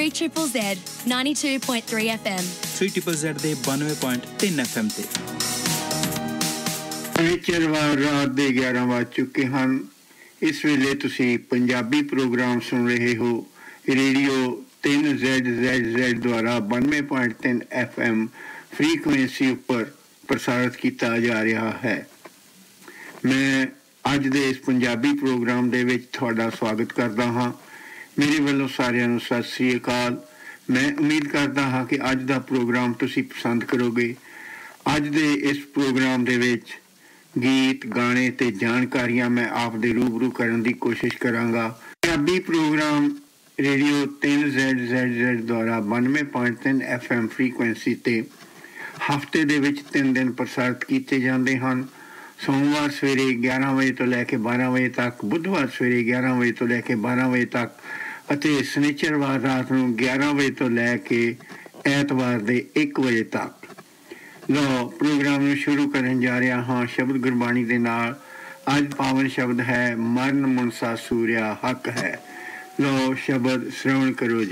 3ZZZ 92.3 FM 3ZZZ ਦੇ 92.3 FM ਤੇ ਸ਼ਨੀਚਰਵਾਰ ਰਾਤ ਦੇ 11 ਵੱਜ ਚੁੱਕੇ ਹਨ। ਇਸ ਵੇਲੇ ਤੁਸੀਂ ਪੰਜਾਬੀ ਪ੍ਰੋਗਰਾਮ ਸੁਣ ਰਹੇ ਹੋ ਰੇਡੀਓ 3ZZZ ਦੁਆਰਾ 92.3 FM ਫ੍ਰੀਕੁਐਂਸੀ ਉੱਪਰ ਪ੍ਰਸਾਰਿਤ ਕੀਤਾ ਜਾ ਰਿਹਾ ਹੈ। ਮੈਂ ਅੱਜ ਦੇ ਇਸ ਪੰਜਾਬੀ ਪ੍ਰੋਗਰਾਮ ਦੇ ਵਿੱਚ ਤੁਹਾਡਾ ਸਵਾਗਤ ਕਰਦਾ ਹਾਂ। ਮੇਰੇ ਵੱਲੋਂ ਸਾਰਿਆਂ ਨੂੰ ਸਤਿ ਸ੍ਰੀ ਅਕਾਲ। ਮੈਂ ਉਮੀਦ ਕਰਦਾ ਹਾਂ ਕਿ ਅੱਜ ਦਾ ਪ੍ਰੋਗਰਾਮ ਤੁਸੀਂ ਪਸੰਦ ਕਰੋਗੇ। ਅੱਜ ਦੇ ਇਸ ਪ੍ਰੋਗਰਾਮ ਦੇ ਵਿੱਚ ਗੀਤ ਗਾਣੇ ਤੇ ਜਾਣਕਾਰੀਆਂ ਮੈਂ ਆਪ ਦੇ ਰੂਬਰੂ ਕਰਨ ਦੀ ਕੋਸ਼ਿਸ਼ ਕਰਾਂਗਾ। ਪੰਜਾਬੀ ਪ੍ਰੋਗਰਾਮ ਰੇਡੀਓ 3ZZZ ਦੁਆਰਾ 92.3 FM ਫ੍ਰੀਕੁਐਂਸੀ ਤੇ ਹਫ਼ਤੇ ਦੇ ਵਿੱਚ 3 ਦਿਨ ਪ੍ਰਸਾਰਿਤ ਕੀਤੇ ਜਾਂਦੇ ਹਨ। ਸੋਮਵਾਰ ਸਵੇਰੇ 11 ਵਜੇ ਤੋਂ ਲੈ ਕੇ 12 ਵਜੇ ਤੱਕ, ਬੁੱਧਵਾਰ ਸਵੇਰੇ 11 ਵਜੇ ਤੋਂ ਲੈ ਕੇ 12 ਵਜੇ ਤੱਕ ਅਤੇ ਸ਼ਨੀਚਰਵਾਰ ਰਾਤ ਨੂੰ 11 ਵਜੇ ਤੋਂ ਲੈ ਕੇ ਐਤਵਾਰ ਦੇ 1 ਵਜੇ ਤੱਕ। ਲਓ ਪ੍ਰੋਗਰਾਮ ਨੂੰ ਸ਼ੁਰੂ ਕਰਨ ਜਾ ਰਿਹਾ ਹਾਂ ਸ਼ਬਦ ਗੁਰਬਾਣੀ ਦੇ ਨਾਲ। ਅੱਜ ਪਾਵਨ ਸ਼ਬਦ ਹੈ ਮਰਨ ਮੁਨਸਾ ਸੂਰਿਆ ਹੱਕ ਹੈ। ਲਓ ਸ਼ਬਦ ਸ਼੍ਰਵਣ ਕਰੋ ਜੀ।